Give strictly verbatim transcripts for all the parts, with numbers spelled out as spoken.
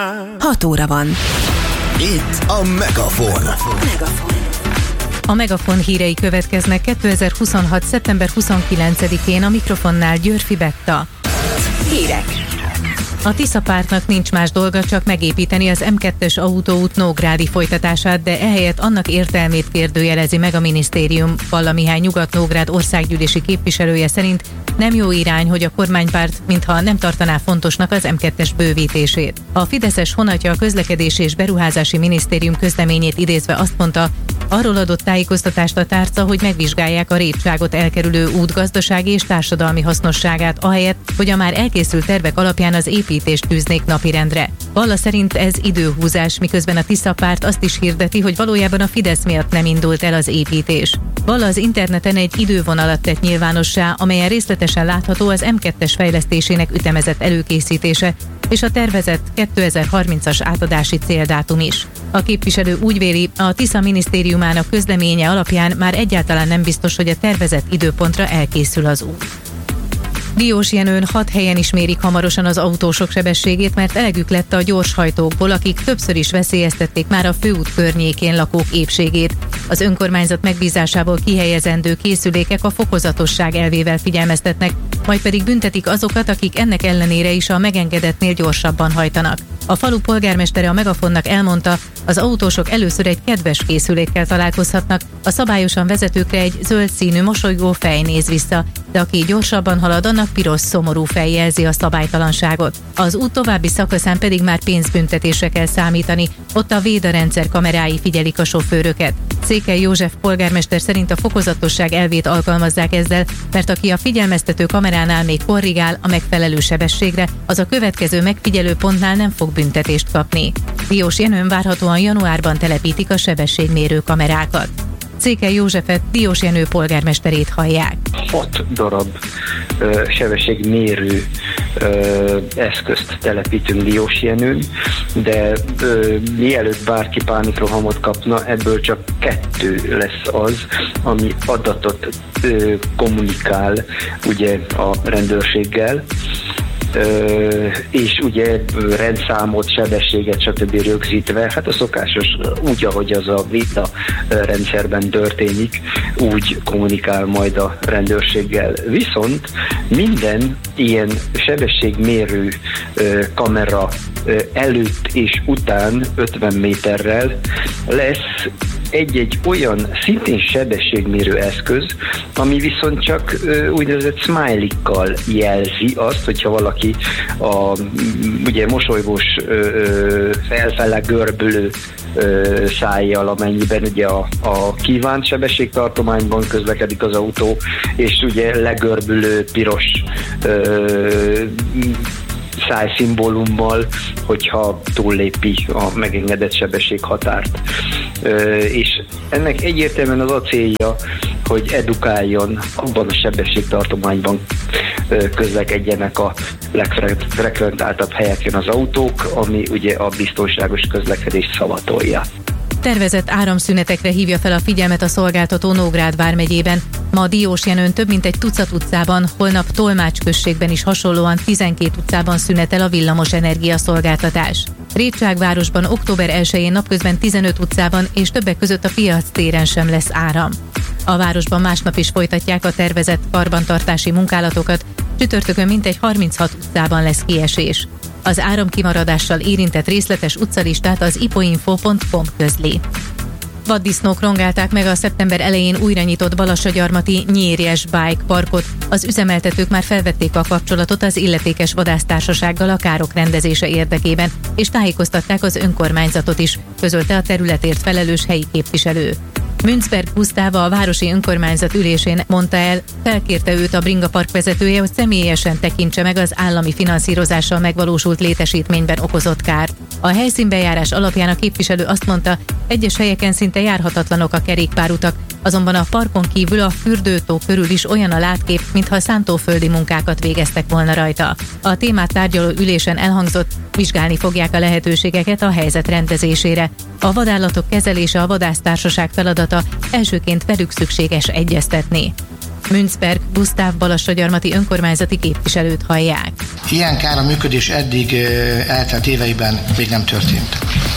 hat óra van. Itt a Megafon. Megafon. A Megafon hírei következnek kétezer-huszonhat. szeptember huszonkilencedikén, a mikrofonnál Györfi Betta. Hírek. A Tisza pártnak nincs más dolga, csak megépíteni az em kettes autóút nógrádi folytatását, de ehelyett annak értelmét kérdőjelezi meg a minisztérium. Valla Mihály Nyugat-Nógrád országgyűlési képviselője szerint nem jó irány, hogy a kormánypárt mintha nem tartaná fontosnak az em kettes bővítését. A fideszes honatja a Közlekedési és Beruházási Minisztérium közleményét idézve azt mondta, arról adott tájékoztatást a tárca, hogy megvizsgálják a rétságot elkerülő út gazdasági és társadalmi hasznosságát, ahelyett, hogy a már elkészült tervek alapján az építést tűznék napirendre. Valla szerint ez időhúzás, miközben a Tisza párt azt is hirdeti, hogy valójában a Fidesz miatt nem indult el az építés. Valla az interneten egy idővonalat tett nyilvánossá, amelyen részletesen látható az em kettes fejlesztésének ütemezett előkészítése, és a tervezett kétezer-harmincas átadási céldátum is. A képviselő úgy véli, a Tisza minisztériumának közleménye alapján már egyáltalán nem biztos, hogy a tervezett időpontra elkészül az út. Diós Jenőn hat helyen is mérik hamarosan az autósok sebességét, mert elegük lett a gyorshajtókból, akik többször is veszélyeztették már a főút környékén lakók épségét. Az önkormányzat megbízásából kihelyezendő készülékek a fokozatosság elvével figyelmeztetnek, majd pedig büntetik azokat, akik ennek ellenére is a megengedettnél gyorsabban hajtanak. A falu polgármestere a Megafonnak elmondta, az autósok először egy kedves készülékkel találkozhatnak, a szabályosan vezetőkre egy zöld színű mosolygó fej néz vissza, de aki gyorsabban halad, annak piros szomorú fej jelzi a szabálytalanságot. Az út további szakaszán pedig már pénzbüntetésre kell számítani, ott a védarendszer kamerái figyelik a sofőröket. Székely József polgármester szerint a fokozatosság elvét alkalmazzák ezzel, mert aki a figyelmeztető kameránál még korrigál a megfelelő sebességre, az a következő megfigyelő pontnál nem fog büntetést kapni. Diós Jenőn várhatóan januárban telepítik a sebességmérő kamerákat. Székely Józsefet, Diós Jenő polgármesterét hallják. Hat darab ö, sebességmérő ö, eszközt telepítünk Diós Jenőn, de ö, mielőtt bárki pánikrohamot kapna, ebből csak kettő lesz az, ami adatot ö, kommunikál ugye a rendőrséggel, Ö, és ugye rendszámot, sebességet, stb. Rögzítve, hát a szokásos, úgy, ahogy az a vita rendszerben történik, úgy kommunikál majd a rendőrséggel. Viszont minden ilyen sebességmérő ö, kamera ö, előtt és után ötven méterrel lesz egy-egy olyan szintén sebességmérő eszköz, ami viszont csak ö, úgynevezett smiley-kkal jelzi azt, hogyha valaki a ugye mosolygós ö, felfele görbülő ö, szájjal, amennyiben ugye a, a kívánt sebességtartományban közlekedik az autó, és ugye legörbülő piros ö, szájszimbólummal, hogyha túllépi a megengedett sebességhatárt. Ö, és ennek egyértelműen az a célja, hogy edukáljon, abban a sebességtartományban ö, közlekedjenek a legfrekventáltabb helyeken az autók, ami ugye a biztonságos közlekedést szavatolja. Tervezett áramszünetekre hívja fel a figyelmet a szolgáltató Nógrád vármegyében. Ma Diós Jenőn több mint egy tucat utcában, holnap Tolmács községben is hasonlóan tizenkét utcában szünetel a villamos energiaszolgáltatás. Rétságvárosban október elsején napközben tizenöt utcában és többek között a Piac téren sem lesz áram. A városban másnap is folytatják a tervezett karbantartási munkálatokat, csütörtökön mintegy harminchat utcában lesz kiesés. Az áramkimaradással érintett részletes utcalistát az ipoinfo pont com közli. Vaddisznók rongálták meg a szeptember elején újra nyitott Balassagyarmati Nyírjes Bike Parkot. Az üzemeltetők már felvették a kapcsolatot az illetékes vadásztársasággal a károk rendezése érdekében, és tájékoztatták az önkormányzatot is, közölte a területért felelős helyi képviselő. Münzberg Gusztáva a városi önkormányzat ülésén mondta el, felkérte őt a Bringa Park vezetője, hogy személyesen tekintse meg az állami finanszírozással megvalósult létesítményben okozott kárt. A helyszínbejárás alapján a képviselő azt mondta, egyes helyeken szinte járhatatlanok a kerékpárutak, azonban a parkon kívül a fürdőtó körül is olyan a látkép, mintha szántóföldi munkákat végeztek volna rajta. A témát tárgyaló ülésen elhangzott, vizsgálni fogják a lehetőségeket a helyzet rendezésére. A vadállatok kezelése a vadásztársaság feladata, elsőként velük szükséges egyeztetni. Münzberg Gusztáv balassagyarmati önkormányzati képviselőt hallják. Ilyen kára működés eddig eltelt éveiben még nem történt.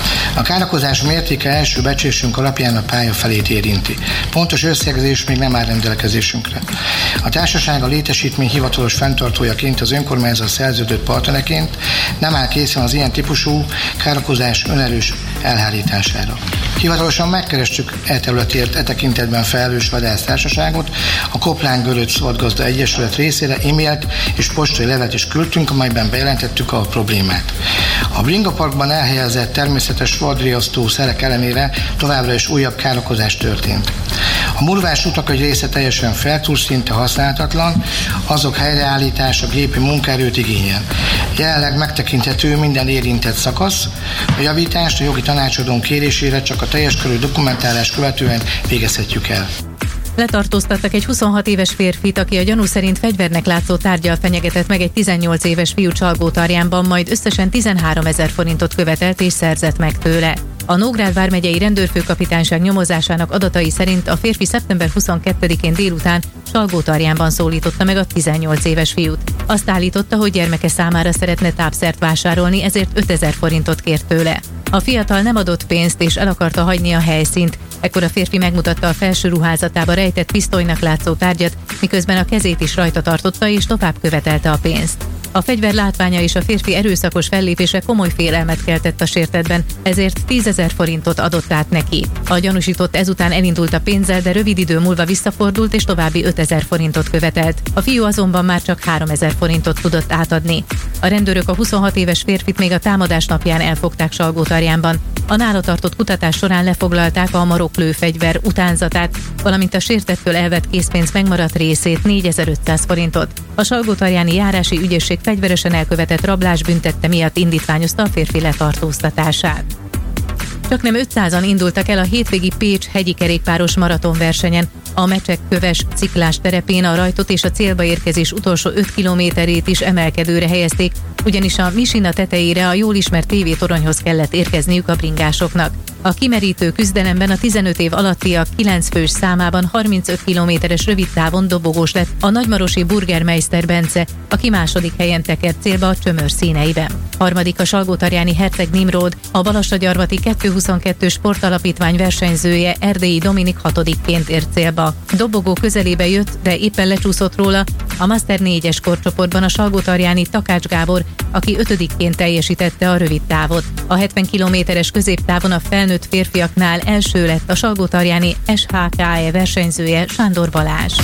A károkozás mértéke első becslésünk alapján a pálya felét érinti. Pontos összegzés még nem áll rendelkezésünkre. A társaság a létesítmény hivatalos fenntartójaként, az önkormányzat szerződött partnereként nem áll készen az ilyen típusú károkozás önerős elhárítására. Hivatalosan megkerestük e területért e tekintetben felelős vadász társaságot, a Koplán-Görög Szabadgazda Egyesület részére e-mailt és postai levelet is küldtünk, amelyben bejelentettük a problémát. A Bringa Parkban elhelyezett természetes vadriasztó szerek ellenére továbbra is újabb károkozás történt. A murvás utak egy része teljesen feltúlt, szinte használhatatlan, azok helyreállítása gépi munkaerőt igényel. Jelenleg megtekinthető minden érintett szakasz, a javítást a jogi tanácsadón kérésére csak a teljes körű dokumentálás követően végezhetjük el. Letartóztattak egy huszonhat éves férfit, aki a gyanú szerint fegyvernek látszó tárggyal fenyegetett meg egy tizennyolc éves fiú Csalgótarjánban, majd összesen tizenháromezer forintot követelt és szerzett meg tőle. A Nógrád vármegyei rendőrfőkapitányság nyomozásának adatai szerint a férfi szeptember huszonkettedikén délután Csalgótarjánban szólította meg a tizennyolc éves fiút. Azt állította, hogy gyermeke számára szeretne tápszert vásárolni, ezért ötezer forintot kért tőle. A fiatal nem adott pénzt és el akarta hagyni a helyszínt. Ekkor a férfi megmutatta a felső ruházatába rejtett pisztolynak látszó tárgyat, miközben a kezét is rajta tartotta és tovább követelte a pénzt. A fegyver látványa és a férfi erőszakos fellépése komoly félelmet keltett a sértettben, ezért tízezer forintot adott át neki. A gyanúsított ezután elindult a pénzzel, de rövid idő múlva visszafordult és további ötezer forintot követelt. A fiú azonban már csak háromezer forintot tudott átadni. A rendőrök a huszonhat éves férfit még a támadás napján elfogták Salgótarjánban. A nála tartott kutatás során lefoglalták a maroklőfegyver utánzatát, valamint a sértettől elvett készpénz megmaradt részét, négyezer-ötszáz forintot. A Salgótarjáni járási ügyészség fegyveresen elkövetett rablás büntette miatt indítványozta a férfi letartóztatását. Csaknem ötszázan indultak el a hétvégi Pécs hegyi kerékpáros maratonversenyen. A Mecsek-Köves ciklás terepén a rajtot és a célba érkezés utolsó öt kilométerét is emelkedőre helyezték, ugyanis a Misina tetejére a jól ismert tévétoronyhoz kellett érkezniük a bringásoknak. A kimerítő küzdelemben a tizenöt év alattiak kilenc fős számában harmincöt kilométeres rövid távon dobogós lett a nagymarosi Burgermeister Bence, aki második helyen tekert célba a csömör színeiben. Harmadik a Salgótarjáni Herceg Nimród, a Balassagyarmati kettőszázhuszonkettő sportalapítvány versenyzője Erdélyi Dominik hatodikként ért célba. Dobogó közelébe jött, de éppen lecsúszott róla a Master négyes korcsoportban a Salgótarjáni Takács Gábor, aki ötödikként teljesítette a rövid távot. A hetven kilométeres középtávon a felnőtt férfiaknál első lett a Salgótarjáni es há ká e versenyzője Sándor Balázs.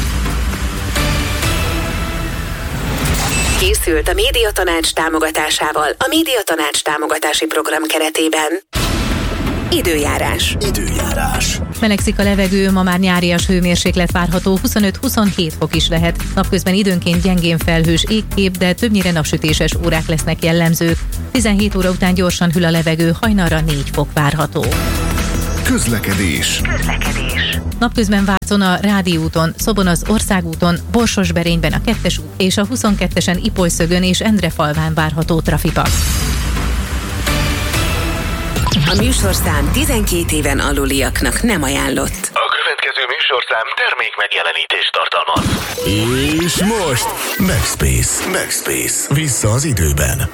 Készült a Médiatanács támogatásával a Médiatanács támogatási program keretében. Időjárás. Időjárás. Melegszik a levegő, ma már nyárias hőmérséklet várható, huszonöt-huszonhét fok is lehet. Napközben időnként gyengén felhős égkép, de többnyire napsütéses órák lesznek jellemzők. tizenhét óra után gyorsan hűl a levegő, hajnalra négy fok várható. Közlekedés. Közlekedés. Napközben Vácon a Rádi úton, Szobon az Országúton, Borsosberényben a kettes út és a huszonkettesen Ipolyszögön és Endrefalván várható trafipak. A műsorszám tizenkét éven aluliaknak nem ajánlott. A következő műsorszám termék megjelenítést tartalmaz. És most Backspace. Backspace. Vissza az időben.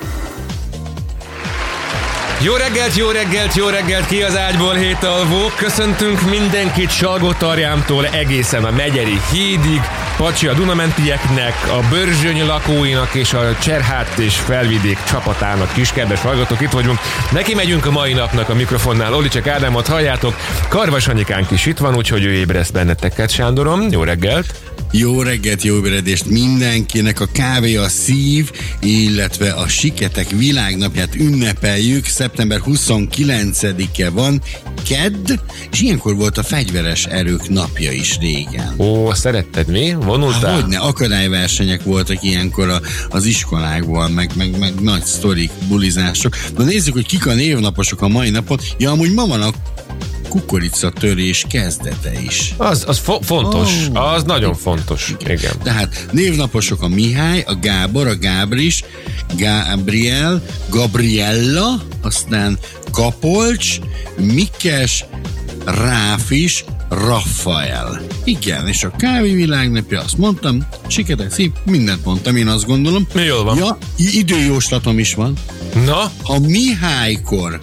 Jó reggelt, jó reggelt, jó reggelt, ki az ágyból hétalvók. Köszöntünk mindenkit Salgótarjántól egészen a Megyeri hídig, Pacsi a Dunamentieknek, a Börzsöny lakóinak és a Cserhát és Felvidék csapatának. Kiskedves hallgatók, itt vagyunk. Neki megyünk a mai napnak a mikrofonnál. Olicsek Ádámot halljátok, Karvas Anyikánk is itt van, úgyhogy ő ébreszt benneteket, Sándorom. Jó reggelt! Jó reggelt, jó ébredést mindenkinek, a kávé a szív, illetve a Siketek világnapját ünnepeljük. Szeptember huszonkilencedike van, kedd, és ilyenkor volt a fegyveres erők napja is régen. Ó, szeretted mi? Vonultál? Há, hogyne, akadályversenyek voltak ilyenkor a, az iskolákban, meg, meg, meg nagy sztorik, bulizások. Na nézzük, hogy kik a névnaposok a mai napon. Ja, amúgy ma van a kukoricatörés kezdete is. Az, az fo- fontos, oh. az nagyon fontos. Igen. Igen. Tehát névnaposok a Mihály, a Gábor, a Gábris, Gabriel, Gabriella, aztán Kapolcs, Mikes, Ráfis, Rafael. Igen, és a kávé világnapja, azt mondtam, siketek szív, mindent mondtam, én azt gondolom. Jól van. Ja, időjóslatom is van. Na? Ha Mihálykor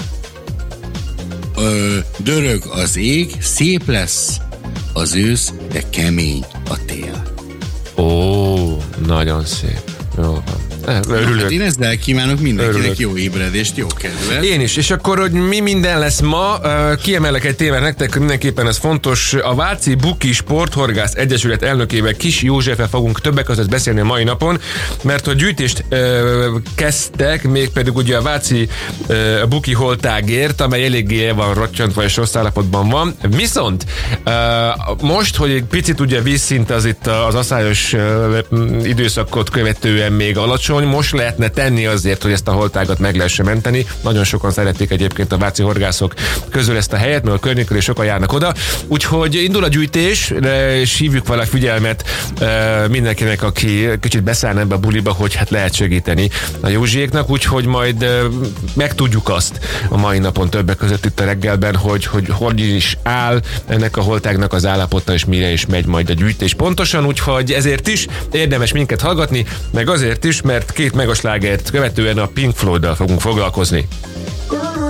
ö, dörög az ég, szép lesz az ősz, de kemény a tél. Ó, nagyon szép. Jól van. Örülök. Hát én ezzel kívánok mindenkinek Örülök. jó ébredést, jó kedvet. Én is, és akkor, hogy mi minden lesz ma, kiemelek egy témát nektek, mindenképpen ez fontos. A Váci Buki Sporthorgász Egyesület elnökével, Kis Józseffel fogunk többek között beszélni a mai napon, mert a gyűjtést ö, kezdtek, mégpedig ugye a Váci ö, Buki holtágért, amely eléggé el van rottyantva és rossz állapotban van. Viszont ö, most, hogy egy picit ugye vízszint az itt az aszályos ö, időszakot követően még alacsony, most lehetne tenni azért, hogy ezt a holtágat meg lehessen menteni. Nagyon sokan szerették egyébként a váci horgászok közül ezt a helyet, mert a környékről is sokan járnak oda. Úgyhogy indul a gyűjtés, és hívjuk vele figyelmet mindenkinek, aki kicsit beszállna ebbe a buliba, hogy hát lehet segíteni a Józsiéknak, úgyhogy majd megtudjuk azt a mai napon többek között itt a reggelben, hogy hogy, hogy is áll ennek a holtágnak az állapota, és mire is megy majd a gyűjtés pontosan, úgyhogy ezért is érdemes minket hallgatni, meg azért is, mert két megaslágert követően a Pink Floyddal fogunk foglalkozni.